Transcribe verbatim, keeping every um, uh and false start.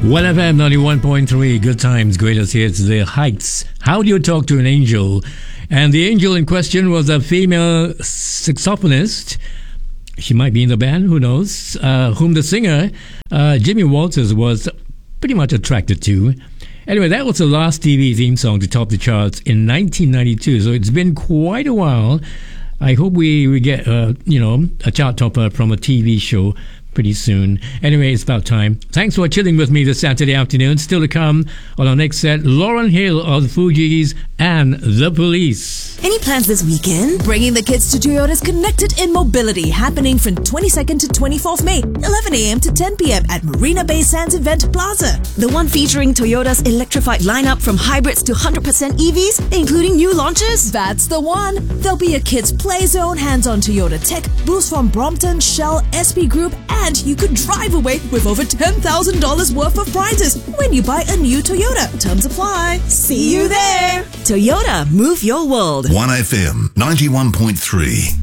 one F M ninety-one point three, good times, greatest hits, The Heights. How do you talk to an angel? And the angel in question was a female saxophonist. She might be in the band, who knows? Uh, whom the singer, uh, Jimmy Walters, was pretty much attracted to. Anyway, that was the last T V theme song to top the charts in nineteen ninety-two. So it's been quite a while. I hope we, we get, uh, you know, a chart topper from a T V show pretty soon. Anyway, it's about time. Thanks for chilling with me this Saturday afternoon. Still to come on our next set, Lauryn Hill of the Fugees and The Police. Any plans this weekend? Bringing the kids to Toyota's Connected in Mobility, happening from twenty-second to twenty-fourth May, eleven a.m. to ten p.m. at Marina Bay Sands Event Plaza. The one featuring Toyota's electrified lineup from hybrids to one hundred percent E Vs, including new launches. That's the one. There'll be a kids' play zone, hands-on Toyota tech, booths from Brompton, Shell, S P Group, and you could drive away with over ten thousand dollars worth of prizes when you buy a new Toyota. Terms apply. See you there. Toyota, move your world. one F M ninety-one point three.